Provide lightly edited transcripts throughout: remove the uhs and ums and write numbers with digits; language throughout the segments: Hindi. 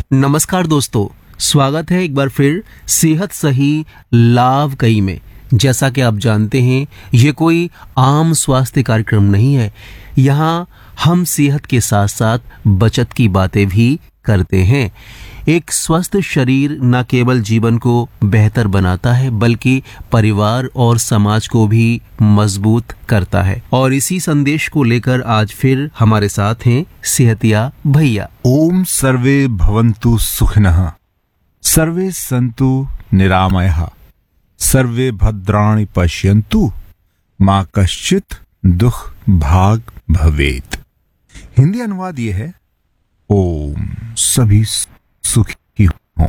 नमस्कार दोस्तों, स्वागत है एक बार फिर सेहत सही लाभ कई में। जैसा कि आप जानते हैं, ये कोई आम स्वास्थ्य कार्यक्रम नहीं है। यहाँ हम सेहत के साथ साथ बचत की बातें भी करते हैं। एक स्वस्थ शरीर न केवल जीवन को बेहतर बनाता है बल्कि परिवार और समाज को भी मजबूत करता है। और इसी संदेश को लेकर आज फिर हमारे साथ हैं सेहतिया भैया। ओम सर्वे भवन्तु सुखिनः, सर्वे सन्तु निरामयः, सर्वे भद्राणि पश्यन्तु, माँ कश्चित दुख भाग भवेत। हिंदी अनुवाद ये है, ओम सभी सुखी हों,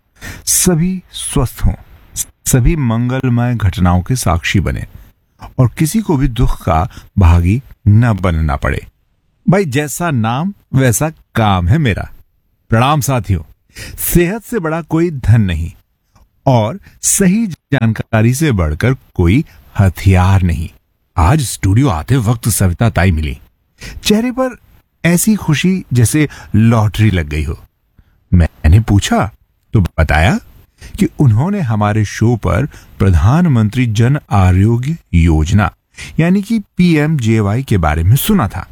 सभी स्वस्थ हों, सभी मंगलमय घटनाओं के साक्षी बने और किसी को भी दुख का भागी न बनना पड़े। भाई, जैसा नाम वैसा काम है मेरा। प्रणाम साथियों। सेहत से बड़ा कोई धन नहीं और सही जानकारी से बढ़कर कोई हथियार नहीं। आज स्टूडियो आते वक्त सविता ताई मिली। चेहरे पर ऐसी खुशी जैसे लॉटरी लग गई हो। मैंने पूछा तो बताया कि उन्होंने हमारे शो पर प्रधानमंत्री जन आरोग्य योजना यानी कि PMJY के बारे में सुना था।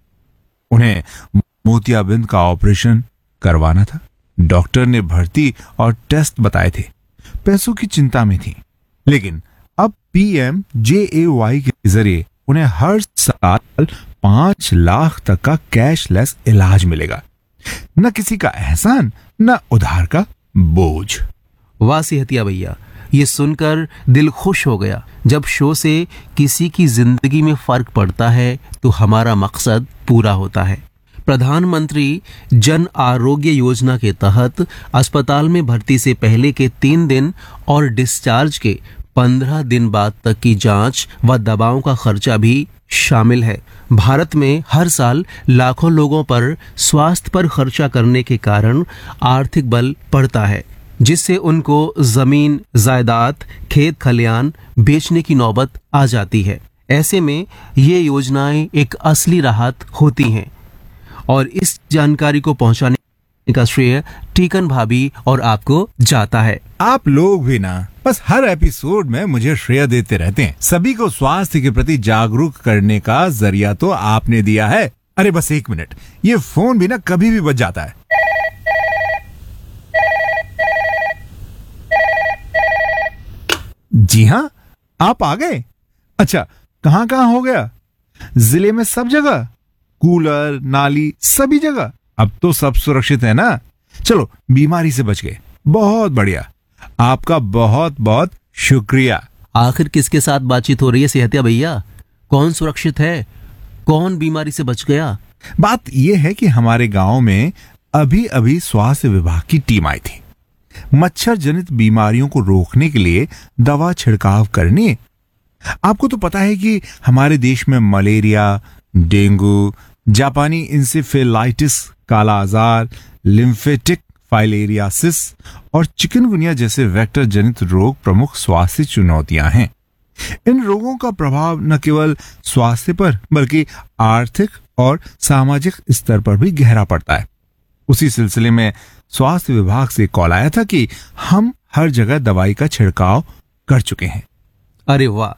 उन्हें मोतियाबिंद का ऑपरेशन करवाना था। डॉक्टर ने भर्ती और टेस्ट बताए थे। पैसों की चिंता में थी, लेकिन अब PMJAY के जरिए उन्हें हर साल 5 लाख तक का कैशलेस इलाज मिलेगा। न किसी का एहसान, न उधार का बोझ। वाह सेहतिया भैया, ये सुनकर दिल खुश हो गया। जब शो से किसी की जिंदगी में फर्क पड़ता है तो हमारा मकसद पूरा होता है। प्रधानमंत्री जन आरोग्य योजना के तहत अस्पताल में भर्ती से पहले के 3 दिन और डिस्चार्ज के 15 दिन बाद तक की जांच व दवाओं का खर्चा भी शामिल है। भारत में हर साल लाखों लोगों पर स्वास्थ्य पर खर्चा करने के कारण आर्थिक बल पड़ता है, जिससे उनको जमीन जायदाद खेत खलियान बेचने की नौबत आ जाती है। ऐसे में ये योजनाएं एक असली राहत होती हैं और इस जानकारी को पहुंचाने का श्रेय टीकन भाभी और आपको जाता है। आप लोग भी ना बस हर एपिसोड में मुझे श्रेय देते रहते हैं। सभी को स्वास्थ्य के प्रति जागरूक करने का जरिया तो आपने दिया है। अरे बस 1 मिनट, ये फोन भी ना कभी भी बज जाता है। जी हाँ, आप आ गए। अच्छा, कहाँ कहाँ हो गया? जिले में सब जगह, कूलर नाली सभी जगह। अब तो सब सुरक्षित है ना? चलो, बीमारी से बच गए। बहुत बढ़िया, आपका बहुत बहुत शुक्रिया। आखिर किसके साथ बातचीत हो रही है सेहतिया भैया? कौन सुरक्षित है, कौन बीमारी से बच गया? बात यह है कि हमारे गांव में अभी अभी स्वास्थ्य विभाग की टीम आई थी। मच्छर जनित बीमारियों को रोकने के लिए दवा छिड़काव करने। आपको तो पता है कि हमारे देश में मलेरिया, डेंगू, जापानी इंसेफेलाइटिस, काला आजार, लिम्फेटिक फाइलेरियासिस और चिकनगुनिया जैसे वेक्टर जनित रोग प्रमुख स्वास्थ्य चुनौतियां हैं। इन रोगों का प्रभाव न केवल स्वास्थ्य पर बल्कि आर्थिक और सामाजिक स्तर पर भी गहरा पड़ता है। उसी सिलसिले में स्वास्थ्य विभाग से कॉल आया था कि हम हर जगह दवाई का छिड़काव कर चुके हैं। अरे वाह,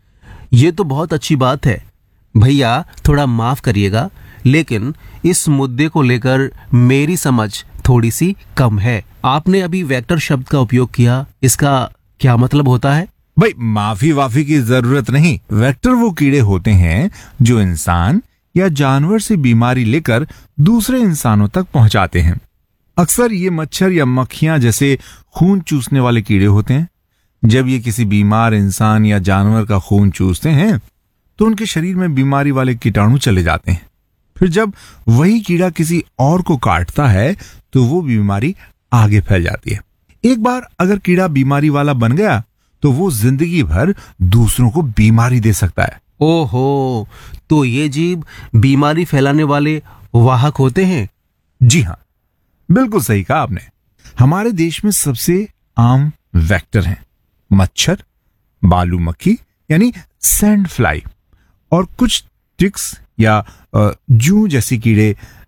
ये तो बहुत अच्छी बात है। भैया थोड़ा माफ करिएगा, लेकिन इस मुद्दे को लेकर मेरी समझ थोड़ी सी कम है। आपने अभी वेक्टर शब्द का उपयोग किया, इसका क्या मतलब होता है? भाई, माफी वाफी की जरूरत नहीं। वेक्टर वो कीड़े होते हैं जो इंसान या जानवर से बीमारी लेकर दूसरे इंसानों तक पहुंचाते हैं। अक्सर ये मच्छर या मक्खियां जैसे खून चूसने वाले कीड़े होते हैं। जब ये किसी बीमार इंसान या जानवर का खून चूसते हैं तो उनके शरीर में बीमारी वाले कीटाणु चले जाते हैं। फिर जब वही कीड़ा किसी और को काटता है तो वो बीमारी आगे फैल जाती है। एक बार अगर कीड़ा बीमारी वाला बन गया तो वो जिंदगी भर दूसरों को बीमारी दे सकता है। ओहो, तो ये जीव बीमारी फैलाने वाले वाहक होते हैं? जी हाँ, बिल्कुल सही कहा आपने। हमारे देश में सबसे आम वेक्टर हैं मच्छर, बालू मक्खी यानी सैंड फ्लाई और कुछ टिक्स या जू जैसी कीड़े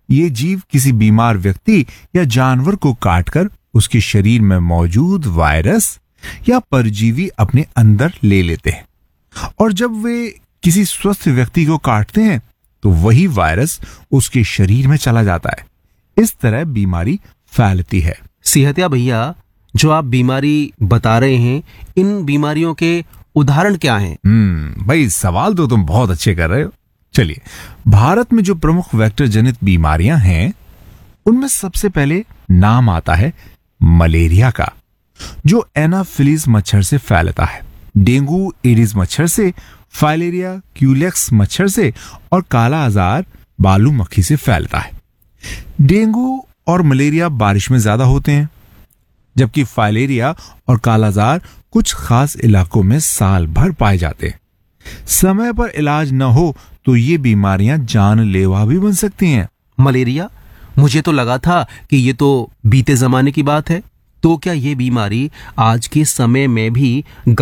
ये जीव किसी बीमार व्यक्ति या जानवर को काटकर उसके शरीर में मौजूद वायरस या परजीवी अपने अंदर ले लेते हैं, और जब वे किसी स्वस्थ व्यक्ति को काटते हैं तो वही वायरस उसके शरीर में चला जाता है। इस तरह बीमारी फैलती है। सेहतिया भैया, जो आप बीमारी बता रहे हैं, इन बीमारियों के उदाहरण क्या हैं? भाई सवाल तो तुम बहुत अच्छे कर रहे हो। चलिए, भारत में जो प्रमुख वेक्टर जनित बीमारियां हैं उनमें सबसे पहले नाम आता है मलेरिया का, जो एनाफिलीज मच्छर से फैलता है। डेंगू एडिस मच्छर से, फाइलेरिया क्यूलेक्स मच्छर से, और काला आजार बालू मक्खी से फैलता है। डेंगू और मलेरिया बारिश में ज्यादा होते हैं, जबकि फाइलेरिया और कालाजार कुछ खास इलाकों में साल भर पाए जाते हैं। समय पर इलाज न हो तो ये बीमारियां जानलेवा भी बन सकती हैं। मलेरिया, मुझे तो लगा था कि ये तो बीते जमाने की बात है। तो क्या ये बीमारी आज के समय में भी